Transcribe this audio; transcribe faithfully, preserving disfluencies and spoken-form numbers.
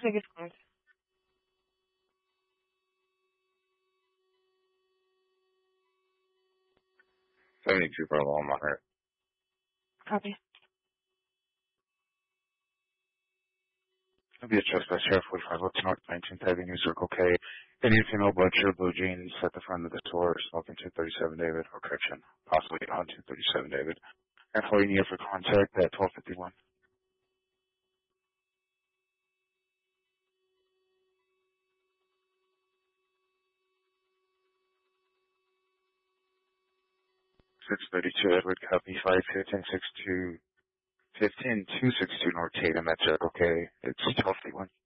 think it's closed. seventy-two Bravo, I'm on her. Copy. It'll be a trespass here, forty-five West North nineteenth Avenue, Circle K. Indian female, blood shirt, blue jeans at the front of the store, smoking two thirty-seven David, or correction, possibly on two thirty-seven David. And for you for contact at twelve fifty-one. six thirty-two Edward, copy five fifteen six two fifteen two six two North Tatum at Circle K. It's twelve fifty-one.